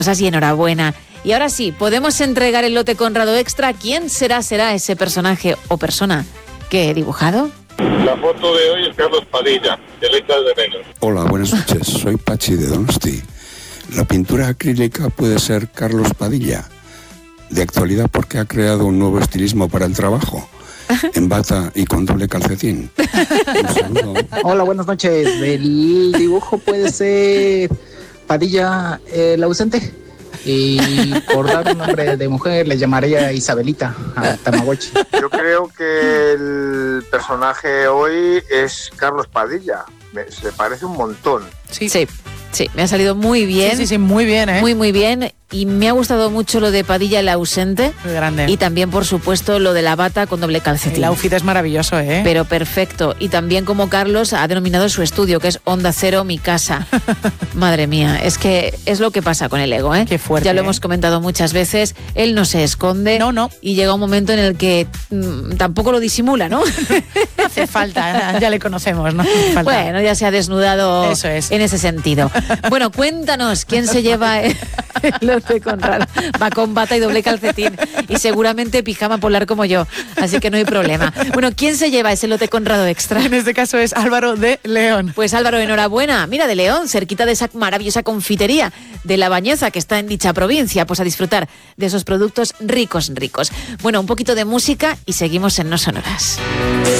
Y enhorabuena. Y ahora sí, podemos entregar el lote Conrado Extra. ¿Quién será ese personaje o persona que he dibujado? La foto de hoy es Carlos Padilla, de Letras de Menos. Hola, buenas noches. Soy Pachi de Donosti. La pintura acrílica puede ser Carlos Padilla. De actualidad porque ha creado un nuevo estilismo para el trabajo. En bata y con doble calcetín. Un saludo. Hola, buenas noches. El dibujo puede ser Padilla el ausente. Y por dar un nombre de mujer le llamaría Isabelita a Tamagotchi. Yo creo que el personaje hoy es Carlos Padilla. Se parece un montón. Sí, me ha salido muy bien. Sí, muy bien, ¿eh? Muy bien. Y me ha gustado mucho lo de Padilla el ausente. Muy grande. Y también, por supuesto, lo de la bata con doble calcetín. El outfit es maravilloso, ¿eh? Pero perfecto. Y también como Carlos ha denominado su estudio, que es Onda Cero, mi casa. Madre mía, es que es lo que pasa con el ego, ¿eh? Qué fuerte. Ya lo hemos comentado muchas veces. Él no se esconde. No. Y llega un momento en el que tampoco lo disimula, ¿no? No hace falta, ya le conocemos, ¿no? Hace falta. Bueno, ya se ha desnudado. Eso es. En ese sentido. Bueno, cuéntanos, ¿quién se lleva el lote Conrado? Va con bata y doble calcetín y seguramente pijama polar como yo, así que no hay problema. Bueno, ¿quién se lleva ese lote Conrado Extra? En este caso es Álvaro de León. Pues Álvaro, enhorabuena. Mira, de León, cerquita de esa maravillosa confitería de La Bañeza que está en dicha provincia, pues a disfrutar de esos productos ricos. Bueno, un poquito de música y seguimos en No Sonoras.